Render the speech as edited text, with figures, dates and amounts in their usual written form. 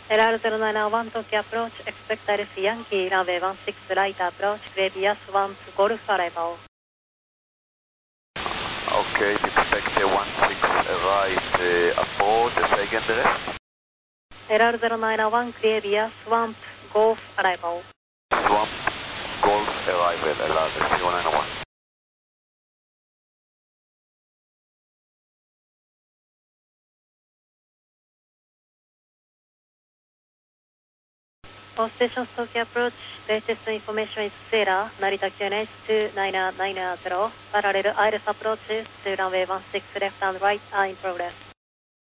LR091 Tokyo approach, expect Alice Yankee, runway 16 right approach, previous 1 Golf arrival. Okay, expect 16 right approach, second rest. LR091 clear via Swamp Golf arrival. Swamp Golf arrival, LR091. All stations Tokyo approach, latest information is Sarah, Narita QNH 2990, parallel ILS approaches to runway 16 left and right are in progress.